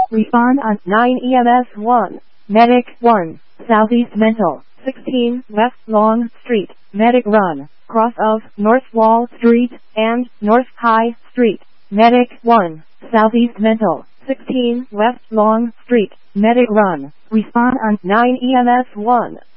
Respond on 9 EMS 1. Medic 1. Southeast Mental, 16 West Long Street, Medic Run, cross of North Wall Street and North High Street. Medic 1. Southeast Mental, 16 West Long Street, Medic Run. Respond on 9 EMS 1.